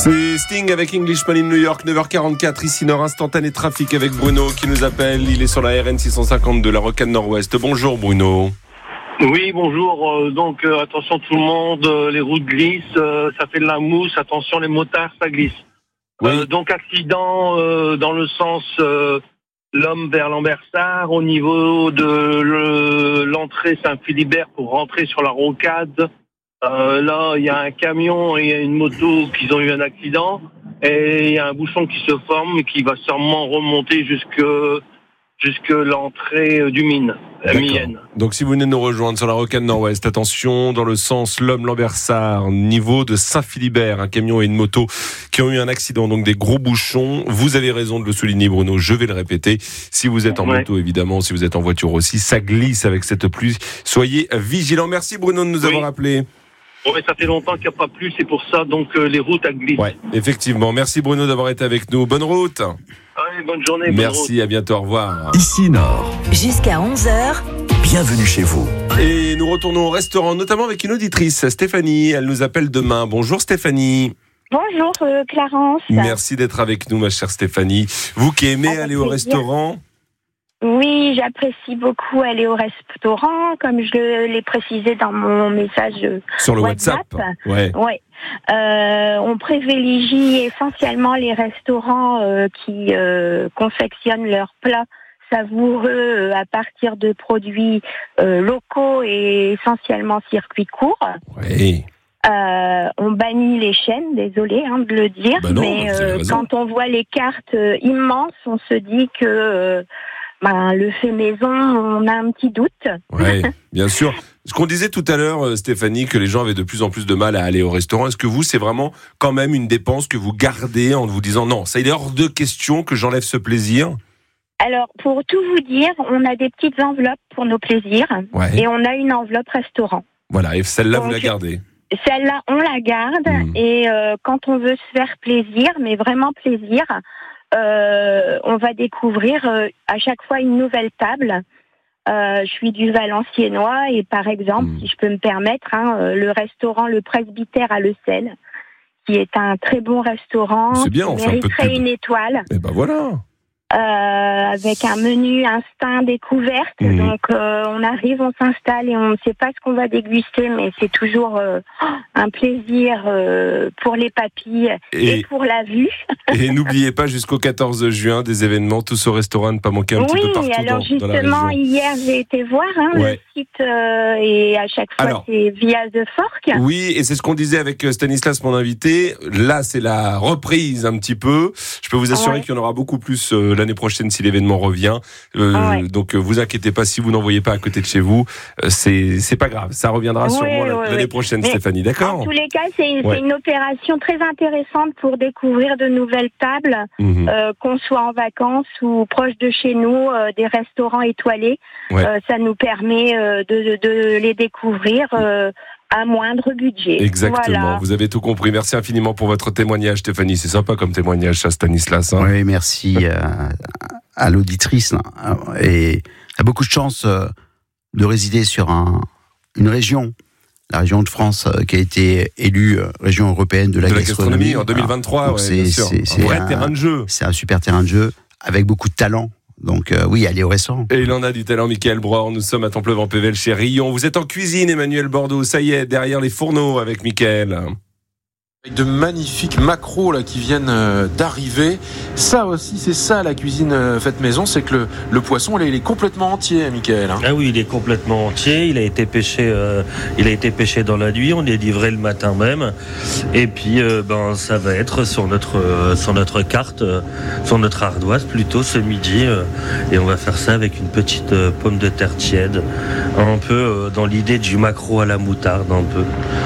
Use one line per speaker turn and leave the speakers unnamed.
C'est Sting avec Englishman in New York, 9h44, ici Nord Instantané Trafic avec Bruno qui nous appelle. Il est sur la RN 652, la Rocade Nord-Ouest. Bonjour Bruno.
Oui, bonjour. Attention tout le monde, les routes glissent, ça fait de la mousse. Attention les motards, ça glisse.
Oui.
Accident dans le sens L'Homme vers Lambersart, au niveau de l'entrée Saint-Philibert pour rentrer sur la rocade. Là, il y a un camion et une moto qui ont eu un accident et il y a un bouchon qui se forme et qui va sûrement remonter jusque l'entrée du Mine.
Donc si vous venez de nous rejoindre sur la Rocade Nord-Ouest, attention, dans le sens L'Homme-Lambersart, niveau de Saint-Philibert, un camion et une moto qui ont eu un accident, donc des gros bouchons. Vous avez raison de le souligner Bruno, je vais le répéter. Si vous êtes en moto évidemment, si vous êtes en voiture aussi, ça glisse avec cette pluie. Soyez vigilants. Merci Bruno de nous avoir appelé.
Oui, ça fait longtemps qu'il n'y a pas plu, c'est pour ça, donc les routes elles glissent.
Ouais, effectivement. Merci Bruno d'avoir été avec nous. Bonne route.
Allez, bonne journée.
Merci, à bientôt, au revoir.
Ici Nord.
Jusqu'à 11h.
Bienvenue chez vous.
Et nous retournons au restaurant, notamment avec une auditrice, Stéphanie. Elle nous appelle demain. Bonjour Stéphanie.
Bonjour Clarence.
Merci d'être avec nous, ma chère Stéphanie. Vous qui aimez aller au restaurant.
Oui, j'apprécie beaucoup aller au restaurant, comme je l'ai précisé dans mon message
sur le WhatsApp. Ouais.
On privilégie essentiellement les restaurants qui confectionnent leurs plats savoureux à partir de produits locaux et essentiellement circuits courts.
Oui.
On bannit les chaînes, désolé de le dire, mais quand on voit les cartes immenses, on se dit que le fait maison, on a un petit doute.
Oui, bien sûr. Ce qu'on disait tout à l'heure, Stéphanie, que les gens avaient de plus en plus de mal à aller au restaurant. Est-ce que vous, c'est vraiment quand même une dépense que vous gardez en vous disant non, ça il est hors de question que j'enlève ce plaisir?
Alors, pour tout vous dire, on a des petites enveloppes pour nos plaisirs et on a une enveloppe restaurant.
Voilà, et celle-là, vous la gardez?
Celle-là, on la garde et quand on veut se faire plaisir, mais vraiment plaisir, on va découvrir à chaque fois une nouvelle table. Je suis du Valenciennois et par exemple, si je peux me permettre, le restaurant Le Presbytère à Le Sel, qui est un très bon restaurant,
c'est bien,
qui mériterait une étoile.
Et ben voilà.
Avec un menu instinct découverte. Donc on arrive, on s'installe et on ne sait pas ce qu'on va déguster, mais c'est toujours un plaisir pour les papilles et pour la vue.
Et n'oubliez pas jusqu'au 14 juin des événements tous au restaurant, ne pas manquer un petit peu partout
alors
dans la région.
Hier j'ai été voir le site et à chaque fois c'est via The Fork.
Oui, et c'est ce qu'on disait avec Stanislas, mon invité. Là c'est la reprise un petit peu. Je peux vous assurer qu'il y en aura beaucoup plus l'année prochaine si l'événement revient. Donc vous inquiétez pas, si vous n'en voyez pas à côté de chez vous, c'est pas grave, ça reviendra sûrement l'année prochaine. Mais Stéphanie, d'accord?
En tous les cas, c'est une opération très intéressante pour découvrir de nouvelles tables, qu'on soit en vacances ou proche de chez nous, des restaurants étoilés. Ça nous permet de les découvrir à moindre budget.
Exactement,
voilà.
Vous avez tout compris. Merci infiniment pour votre témoignage, Stéphanie. C'est sympa comme témoignage, ça, Stanislas.
Oui, merci à l'auditrice. Et a beaucoup de chance de résider sur une région, la région de France, qui a été élue région européenne de la gastronomie
en 2023.
C'est
un vrai terrain de jeu.
C'est un super terrain de jeu avec beaucoup de talent. Donc allez au restaurant.
Et il en a du talent, Michael Bror. Nous sommes à Templevan-Pével chez Rion. Vous êtes en cuisine, Emmanuel Bordeaux. Ça y est, derrière les fourneaux avec Michael.
De magnifiques maquereaux là qui viennent d'arriver. Ça aussi, c'est ça la cuisine faite maison, c'est que le poisson il est complètement entier, Michael.
Ah oui, il est complètement entier. Il a été pêché dans la nuit. On est livré le matin même. Et puis, ça va être sur notre carte, sur notre ardoise plutôt ce midi. Et on va faire ça avec une petite pomme de terre tiède, un peu dans l'idée du maquereau à la moutarde, un peu.